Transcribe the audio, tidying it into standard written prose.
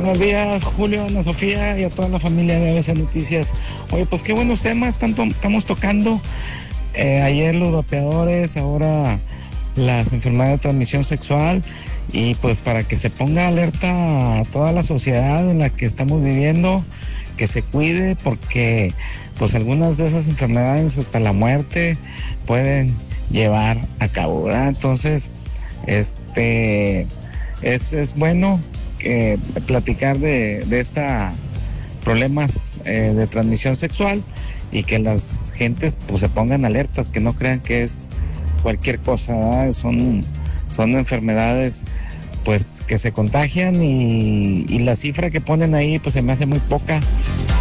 Buenos días, Julio, Ana Sofía y a toda la familia de ABC Noticias. Oye, pues qué buenos temas estamos tocando. Ayer los vapeadores, ahora las enfermedades de transmisión sexual, y pues para que se ponga alerta a toda la sociedad en la que estamos viviendo, que se cuide, porque pues algunas de esas enfermedades hasta la muerte pueden llevar a cabo, ¿verdad? Entonces, es bueno platicar de esta problemas de transmisión sexual, y que las gentes pues se pongan alertas, que no crean que es cualquier cosa, ¿verdad? Son enfermedades pues que se contagian, y la cifra que ponen ahí pues se me hace muy poca.